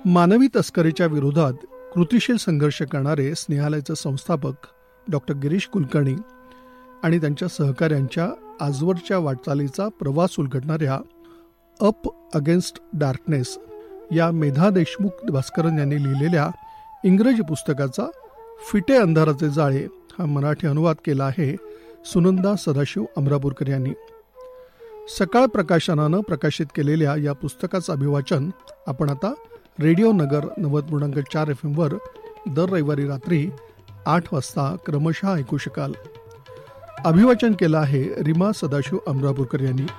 मानवी तस्करीच्या विरोधात कृतिशील संघर्ष करणारे स्नेहालयाचे संस्थापक डॉक्टर गिरीश कुलकर्णी आणि त्यांच्या सहकाऱ्यांच्या आजवरच्या वाटचालीचा प्रवास उलगडणाऱ्या अप अगेन्स्ट डार्कनेस या मेधा देशमुख भास्करन यांनी लिहिलेल्या इंग्रजी पुस्तकाचा फिटे अंधाराचे जाळे हा मराठी अनुवाद केला आहे सुनंदा सदाशिव अमरापूरकर यांनी. सकाळ प्रकाशनानं प्रकाशित केलेल्या या पुस्तकाचं अभिवाचन आपण आता रेडिओ नगर 90.4 FM वर दर रविवारी रात्री 8 वाजता क्रमशः ऐकू शकाल. अभिवाचन केलं आहे रीमा सदाशिव अमरापूरकर यांनी.